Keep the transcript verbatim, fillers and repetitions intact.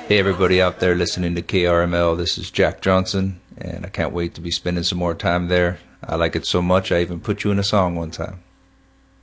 Hey, everybody out there listening to K R M L, this is Jack Johnson, and I can't wait to be spending some more time there. I like it so much, I even put you in a song one time.